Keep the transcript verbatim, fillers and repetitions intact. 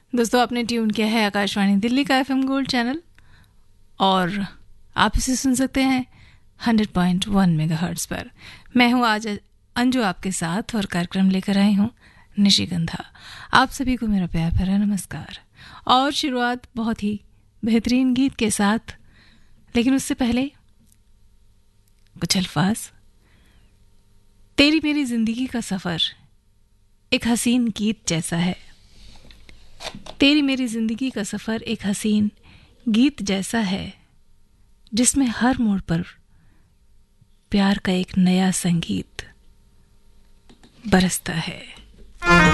दोस्तों, आपने ट्यून किया है आकाशवाणी दिल्ली का एफएम गोल्ड चैनल और आप इसे सुन सकते हैं हंड्रेड पॉइंट वन मेगाहर्ट्ज़ पर। मैं हूं आज अंजू आपके साथ और कार्यक्रम लेकर आई हूं निशिगंधा। आप सभी को मेरा प्यार भरा नमस्कार। और शुरुआत बहुत ही बेहतरीन गीत के साथ, लेकिन उससे पहले कुछ अल्फाज। तेरी मेरी जिंदगी का सफर एक हसीन गीत जैसा है। तेरी मेरी जिंदगी का सफर एक हसीन गीत जैसा है, जिसमें हर मोड़ पर प्यार का एक नया संगीत बरसता है।